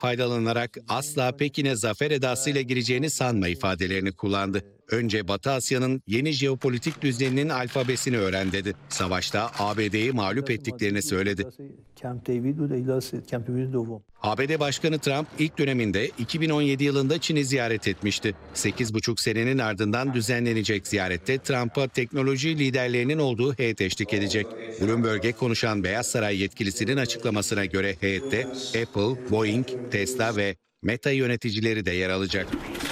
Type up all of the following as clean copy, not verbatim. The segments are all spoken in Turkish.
faydalanarak asla Pekin'e zafer edasıyla gireceğini sanma ifadelerini kullandı. Önce Batı Asya'nın yeni jeopolitik düzeninin alfabesini öğren dedi. Savaşta ABD'yi mağlup ettiklerini söyledi. ABD Başkanı Trump ilk döneminde 2017 yılında Çin'i ziyaret etmişti. 8,5 senenin ardından düzenlenecek ziyarette Trump'a teknoloji liderlerinin olduğu heyet eşlik edecek. Bloomberg'e konuşan Beyaz Saray yetkilisinin açıklamasına göre heyette Apple, Boeing, Tesla ve Meta yöneticileri de yer alacak.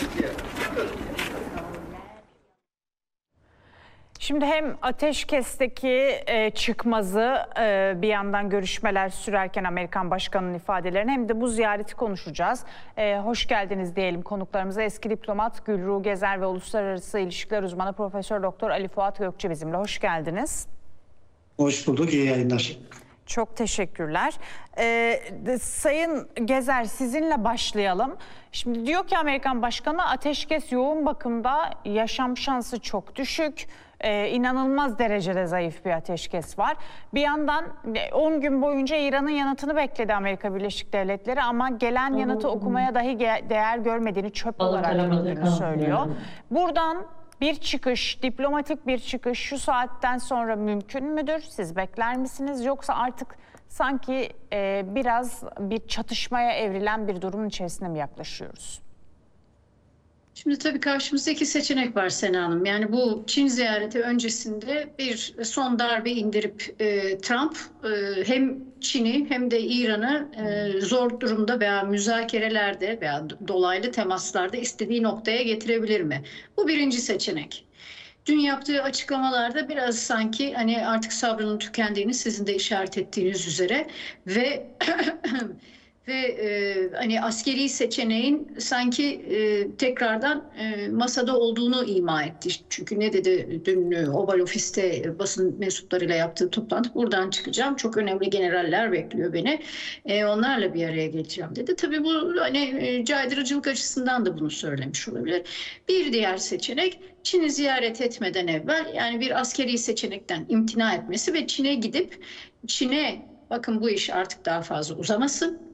Şimdi hem ateşkesteki çıkmazı bir yandan görüşmeler sürerken Amerikan Başkanı'nın ifadelerini hem de bu ziyareti konuşacağız. Hoş geldiniz diyelim konuklarımıza. Eski diplomat Gülruh Gezer ve Uluslararası İlişkiler Uzmanı Profesör Doktor Ali Fuat Gökçe bizimle. Hoş geldiniz. Hoş bulduk, iyi yayınlar. Çok teşekkürler. Sayın Gezer, sizinle başlayalım. Şimdi diyor ki Amerikan Başkanı ateşkes yoğun bakımda, yaşam şansı çok düşük. İnanılmaz derecede zayıf bir ateşkes var. Bir yandan 10 gün boyunca İran'ın yanıtını bekledi Amerika Birleşik Devletleri ama gelen yanıtı okumaya dahi değer görmediğini, çöp olarak gördüğünü söylüyor. Buradan bir çıkış, diplomatik bir çıkış şu saatten sonra mümkün müdür? Siz bekler misiniz? Yoksa artık sanki biraz bir çatışmaya evrilen bir durumun içerisine mi yaklaşıyoruz? Şimdi tabii karşımızda iki seçenek var Sena Hanım. Yani bu Çin ziyareti öncesinde bir son darbe indirip Trump hem Çin'i hem de İran'ı zor durumda veya müzakerelerde veya dolaylı temaslarda istediği noktaya getirebilir mi? Bu birinci seçenek. Dün yaptığı açıklamalarda biraz sanki hani artık sabrının tükendiğini sizin de işaret ettiğiniz üzere ve hani askeri seçeneğin sanki tekrardan masada olduğunu ima etti. Çünkü ne dedi dün Oval Ofis'te basın mensuplarıyla yaptığı toplantı, buradan çıkacağım, çok önemli generaller bekliyor beni, onlarla bir araya geleceğim dedi. Tabii bu hani caydırıcılık açısından da bunu söylemiş olabilir. Bir diğer seçenek Çin'i ziyaret etmeden evvel yani bir askeri seçenekten imtina etmesi ve Çin'e gidip Çin'e bakın bu iş artık daha fazla uzamasın.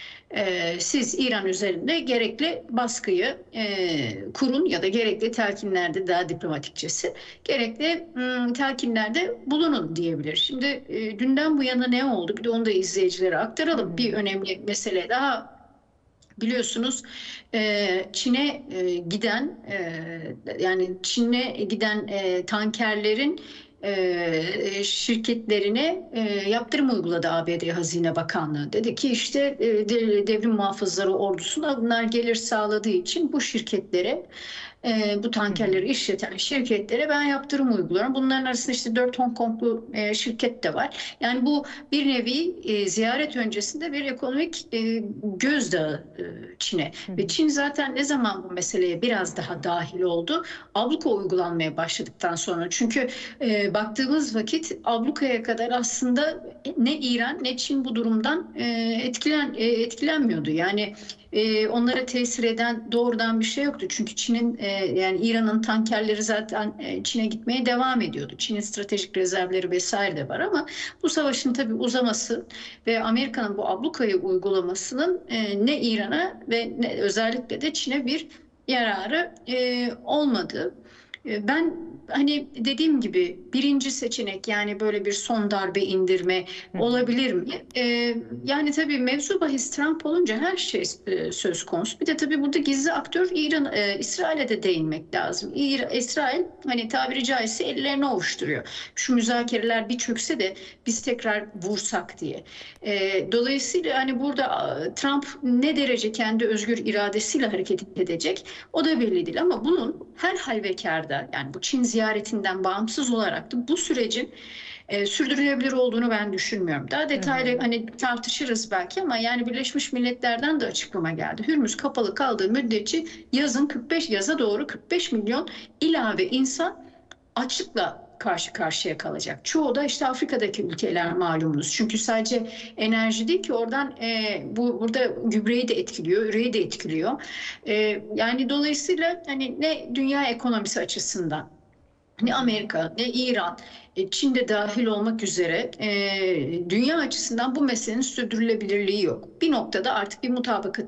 Siz İran üzerinde gerekli baskıyı kurun ya da gerekli telkinlerde, daha diplomatikçesi gerekli telkinlerde bulunun diyebilir. Şimdi dünden bu yana ne oldu? Bir de onu da izleyicilere aktaralım. Bir önemli mesele daha. Biliyorsunuz Çin'e giden yani Çin'e giden tankerlerin şirketlerine yaptırım uyguladı ABD Hazine Bakanlığı. Dedi ki işte devrim muhafızları ordusuna bunlar gelir sağladığı için bu şirketlere, bu tankerleri işleten şirketlere ben yaptırım uyguluyorum. Bunların arasında işte 4 Hong Konglu şirket de var. Yani bu bir nevi ziyaret öncesinde bir ekonomik gözdağı Çin'e. Ve Çin zaten ne zaman bu meseleye biraz daha dahil oldu? Abluka uygulanmaya başladıktan sonra. Çünkü baktığımız vakit ablukaya kadar aslında ne İran ne Çin bu durumdan etkilenmiyordu. Yani onlara tesir eden doğrudan bir şey yoktu. Çünkü Çin'in yani İran'ın tankerleri zaten Çin'e gitmeye devam ediyordu. Çin'in stratejik rezervleri vesaire de var ama bu savaşın tabii uzaması ve Amerika'nın bu ablukayı uygulamasının ne İran'a ve ne özellikle de Çin'e bir yararı olmadı. Ben hani dediğim gibi birinci seçenek yani böyle bir son darbe indirme olabilir mi? Yani tabii mevzu bahis Trump olunca her şey söz konusu. Bir de tabii burada gizli aktör İran, İsrail'e de değinmek lazım. İsrail hani tabiri caizse ellerini ovuşturuyor. Şu müzakereler bir çökse de biz tekrar vursak diye. Dolayısıyla hani burada Trump ne derece kendi özgür iradesiyle hareket edecek o da belli değil ama bunun her halükarda yani bu Çin ziyaretinden bağımsız olarak da bu sürecin sürdürülebilir olduğunu ben düşünmüyorum. Daha detaylı hani tartışırız belki ama yani Birleşmiş Milletler'den de açıklama geldi. Hürmüz kapalı kaldığı müddetçe yaza doğru 45 milyon ilave insan açlıkla karşı karşıya kalacak. Çoğu da işte Afrika'daki ülkeler malumunuz. Çünkü sadece enerji değil ki oradan burada gübreyi de etkiliyor, üreyi de etkiliyor. Yani dolayısıyla hani ne dünya ekonomisi açısından ne Amerika, ne İran, Çin de dahil olmak üzere dünya açısından bu meselenin sürdürülebilirliği yok. Bir noktada artık bir mutabakat